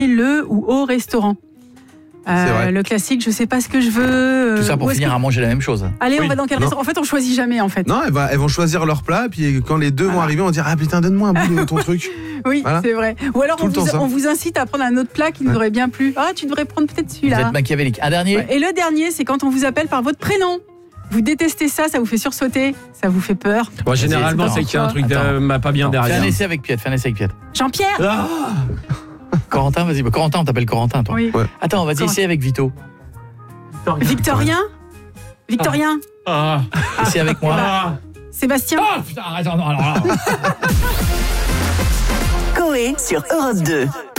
le ou au restaurant. Le classique, je sais pas ce que je veux. Tout ça pour finir à manger la même chose. Allez, on va dans quel restaurant ? En fait, on choisit jamais en fait. Non, elles vont choisir leur plat, puis quand les deux vont arriver, on va dire putain, donne-moi un bout de ton truc. Oui, c'est vrai. Ou alors on vous incite à prendre un autre plat qui nous aurait bien plu. Ah, tu devrais prendre peut-être celui-là. Vous êtes machiavélique. Un dernier. Et le dernier, c'est quand on vous appelle par votre prénom. Vous détestez ça vous fait sursauter, ça vous fait peur. Bon, généralement, c'est qu'il y a un truc pas bien derrière. Fais un essai avec Piette. Jean-Pierre. Corentin, vas-y. Corentin, on t'appelle Corentin, toi. Oui. Attends, vas-y, essayer avec Vito. Victorien. Essaye avec moi. Sébastien. Oh putain, arrête, non. Coé sur Europe 2.